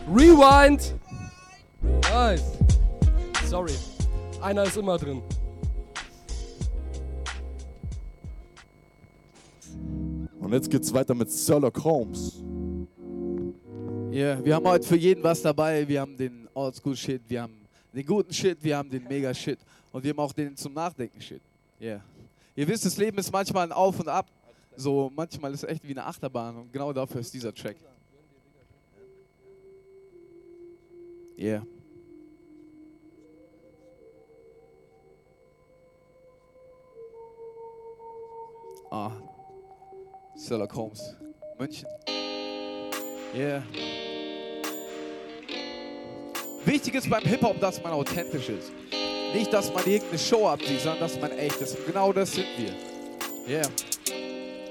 Rewind. Nice. Sorry. Einer ist immer drin. Und jetzt geht's weiter mit Sherlock Holmes. Yeah, wir haben heute für jeden was dabei. Wir haben den Oldschool-Shit, wir haben den guten Shit, wir haben den Mega-Shit und wir haben auch den zum Nachdenken-Shit. Yeah. Ihr wisst, das Leben ist manchmal ein Auf und Ab. So, manchmal ist es echt wie eine Achterbahn und genau dafür ist dieser Track. Yeah. Ah. Sherlock Holmes. München. Yeah. Wichtig ist beim Hip-Hop, dass man authentisch ist. Nicht, dass man irgendeine Show abzieht, sondern dass man echt ist. Und genau das sind wir. Yeah.